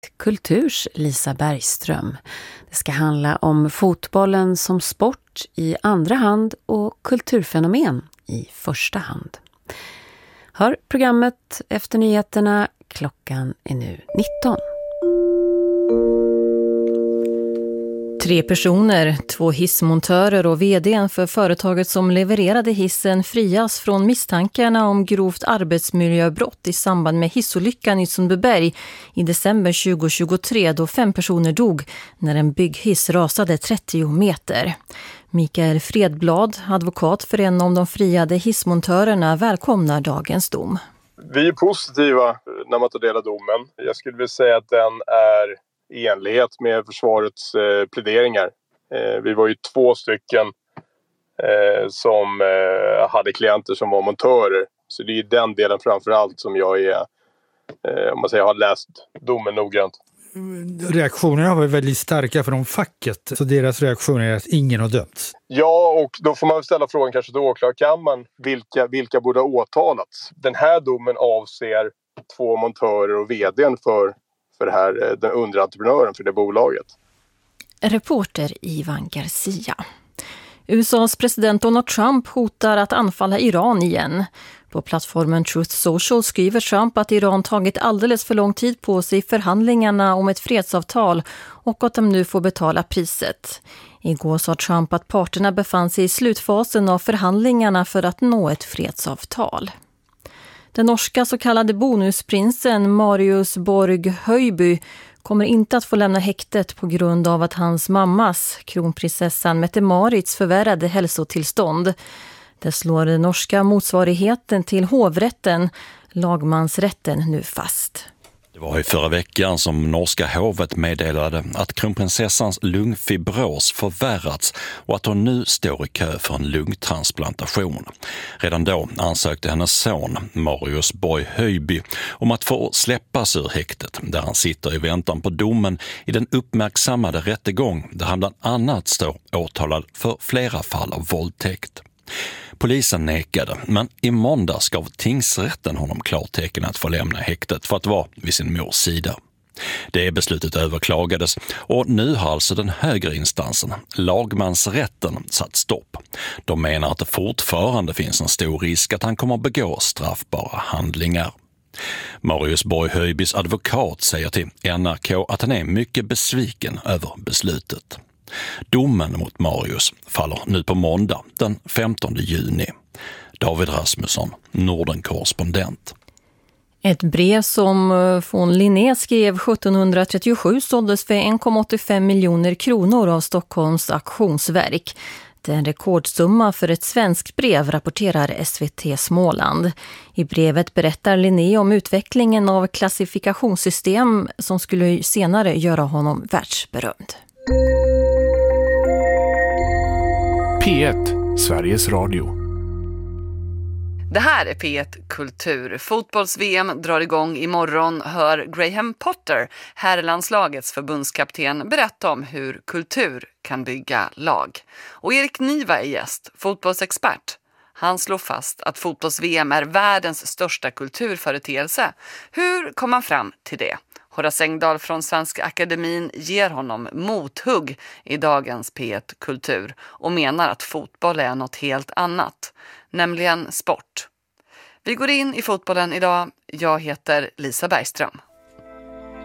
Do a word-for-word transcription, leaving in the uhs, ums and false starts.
Kulturs Lisa Bergström. Det ska handla om fotbollen som sport i andra hand och kulturfenomen i första hand. Hör programmet efter nyheterna. Klockan är nu nitton. Tre personer, två hissmontörer och vdn för företaget som levererade hissen frias från misstankarna om grovt arbetsmiljöbrott i samband med hissolyckan i Sundbyberg i december tjugohundratjugotre då fem personer dog när en bygghiss rasade trettio meter. Mikael Fredblad, advokat för en av de friade hissmontörerna, välkomnar dagens dom. Vi är positiva när man tar del av domen. Jag skulle vilja säga att den är i enlighet med försvarets eh, pläderingar. Eh, vi var ju två stycken eh, som eh, hade klienter som var montörer. Så det är den delen framförallt som jag är, eh, om man säger, har läst domen noggrant. Reaktionerna var väldigt starka från facket. Så deras reaktion är att ingen har dömts. Ja, och då får man ställa frågan kanske till åklagarkammaren. Vilka, vilka borde ha åtalats? Den här domen avser två montörer och vdn för för det här, den underentreprenören för det bolaget. Reporter Ivan Garcia. U S A:s president Donald Trump hotar att anfalla Iran igen. På plattformen Truth Social skriver Trump att Iran tagit alldeles för lång tid på sig i förhandlingarna om ett fredsavtal och att de nu får betala priset. Igår sa Trump att parterna befann sig i slutfasen av förhandlingarna för att nå ett fredsavtal. Den norska så kallade bonusprinsen Marius Borg Höjby kommer inte att få lämna häktet på grund av att hans mammas, kronprinsessan Mette-Marits, förvärrade hälsotillstånd. Det slår den norska motsvarigheten till hovrätten, lagmansrätten, nu fast. Det var i förra veckan som norska hovet meddelade att kronprinsessans lungfibros förvärrats och att hon nu står i kö för en lungtransplantation. Redan då ansökte hennes son, Marius Borg Höjby, om att få släppas ur häktet där han sitter i väntan på domen i den uppmärksammade rättegång där han bland annat står åtalad för flera fall av våldtäkt. Polisen nekade, men i måndags gav tingsrätten honom klartecken att få lämna häktet för att vara vid sin mors sida. Det beslutet överklagades och nu har alltså den högre instansen, lagmansrätten, satt stopp. De menar att det fortfarande finns en stor risk att han kommer att begå straffbara handlingar. Marius Borg Höjbys advokat säger till N R K att han är mycket besviken över beslutet. Domen mot Marius faller nu på måndag den femtonde juni. David Rasmusson, Norden-korrespondent. Ett brev som von Linné skrev sjuttonhundratrettiosju såldes för en komma åttiofem miljoner kronor av Stockholms auktionsverk. Det är en rekordsumma för ett svenskt brev, rapporterar S V T Småland. I brevet berättar Linné om utvecklingen av klassifikationssystem som skulle senare göra honom världsberömd. P ett, Sveriges Radio. Det här är P ett Kultur. Fotbolls-V M drar igång imorgon. Hör Graham Potter, herrlandslagets förbundskapten, berätta om hur kultur kan bygga lag. Och Erik Niva är gäst, fotbollsexpert. Han slår fast att fotbolls-V M är världens största kulturföreteelse. Hur kom man fram till det? Horace Engdahl från Svenska Akademin ger honom mothugg i dagens P ett Kultur och menar att fotboll är något helt annat, nämligen sport. Vi går in i fotbollen idag. Jag heter Lisa Bergström.